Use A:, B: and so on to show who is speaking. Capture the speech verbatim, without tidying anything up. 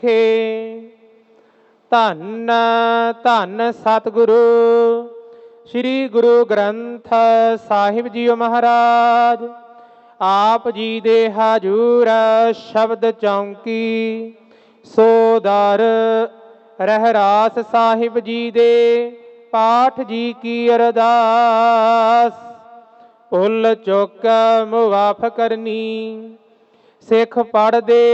A: ਵੇਖੇ। ਧੰਨ ਧੰਨ ਸਤਿਗੁਰੂ ਸ੍ਰੀ ਗੁਰੂ ਗ੍ਰੰਥ ਸਾਹਿਬ ਜੀਓ ਮਹਾਰਾਜ। ਆਪ ਜੀ ਦੇ ਹਾਜ਼ੂਰ ਸ਼ਬਦ ਚੌਂਕੀ ਸੋ ਦਰ ਰਹਿਰਾਸ ਸਾਹਿਬ ਜੀ ਦੇ ਪਾਠ ਜੀ ਕੀ ਅਰਦਾਸ। ਭੁੱਲ ਚੁੱਕ ਮੁਆਫ ਕਰਨੀ, ਸਿੱਖ ਪੜ੍ਹਦੇ